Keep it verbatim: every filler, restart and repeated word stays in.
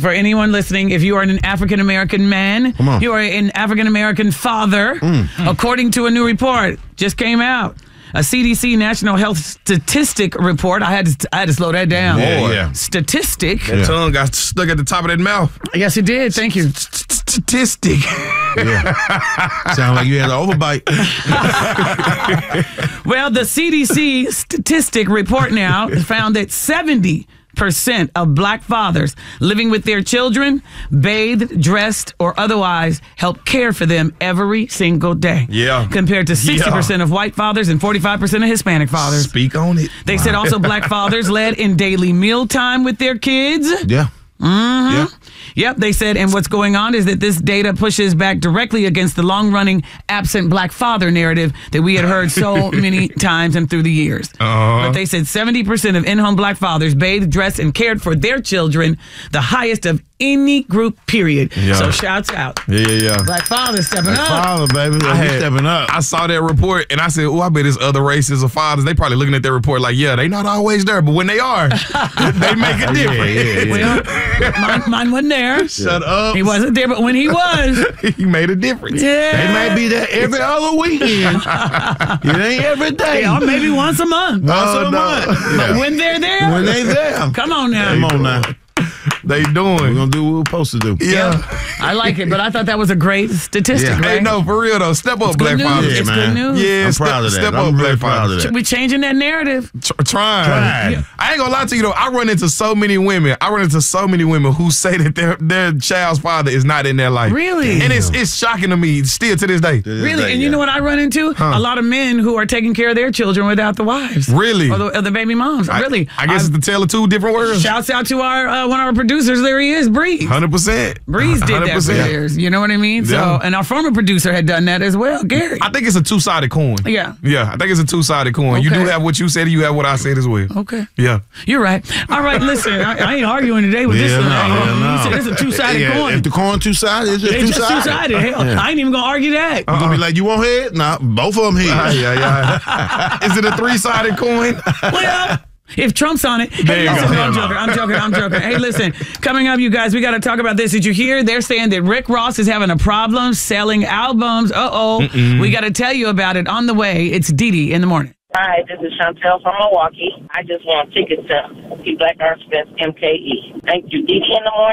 for anyone listening, if you are an African-American man, you are an African-American father, mm. according to a new report, just came out. A C D C National Health Statistic report. I had to, I had to slow that down. Yeah, yeah. Statistic. That yeah. tongue got stuck at the top of that mouth. Yes, it did. Thank you. Statistic. Yeah. Sound like you had an overbite. Well, the C D C statistic report now found that seventy percent of black fathers living with their children bathed, dressed, or otherwise help care for them every single day. Yeah. Compared to sixty percent yeah. of white fathers and forty-five percent of Hispanic fathers. Speak on it. They wow. said also black fathers led in daily meal time with their kids. Yeah. Mm-hmm. Yeah. Yep, they said, and what's going on is that this data pushes back directly against the long-running absent black father narrative that we had heard so many times and through the years. Uh-huh. But they said seventy percent of in-home black fathers bathed, dressed, and cared for their children, the highest of any group, period. Yeah. So shouts out. Yeah, yeah, yeah. Black fathers stepping black up. Father, baby. I had, stepping up. I saw that report, and I said, oh, I bet it's other races of fathers. They probably looking at their report like, yeah, they not always there, but when they are, they make a difference. Yeah, yeah, yeah. Well, mine, mine wasn't there. Shut up. He wasn't there, but when he was, he made a difference. Yeah. They may be there every other weekend. It ain't every day. Yeah, or maybe once a month. Once Oh, a no. month. But Yeah. when they're there, When they there. come on now. Come on now. They We're doing. going to do what we're supposed to do. Yeah. I like it, but I thought that was a great statistic, Yeah. right? Hey, no, for real, though. Step up, It's black good news. fathers. Yeah, It's man. good news. Yeah, I'm step, proud of that. Step I'm up, really black proud fathers. of that. We changing that narrative. Tr- trying. Trying. I ain't gonna lie to you though. I run into so many women. I run into so many women who say that their their child's father is not in their life. Really? And it's it's shocking to me still to this day. Really? And you know what I run into? Huh. A lot of men who are taking care of their children without the wives. Really? Or the, or the baby moms. I, really. I guess I've- it's the tale of two different worlds. Shouts out to our uh, one of our producers. There he is, Breeze. Hundred percent. Breeze did that for years. You know what I mean? So, Yeah. and our former producer had done that as well, Gary. I think it's a two sided coin. Yeah. Yeah. I think it's a two sided coin. You Okay. do have what you said. You have what I said as well. Okay. Yeah. You're right. All right, listen. I, I ain't arguing today with Yeah, this no, one. yeah, no. You said it's a two-sided Yeah, coin. If the coin two-sided, it's just It's just two-sided. two-sided. Hell, Yeah. I ain't even gonna argue that. You gonna be like, you want head? Nah, both of them head. yeah, yeah. Is it a three sided coin? Well, if Trump's on it. There Hey, you listen, go. no, I'm joking. I'm joking. I'm joking. Hey, listen. Coming up, you guys, we got to talk about this. Did you hear? They're saying that Rick Ross is having a problem selling albums. Uh-oh. Mm-mm. We got to tell you about it on the way. It's Dee Dee in the morning. Hi, this is Chantel from Milwaukee. I just want tickets to see Black Arts Fest M K E. Thank you. Dee Dee in the morning.